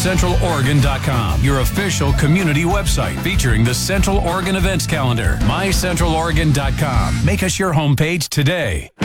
MyCentralOregon.com, your official community website featuring the Central Oregon events calendar. MyCentralOregon.com. Make us your homepage today.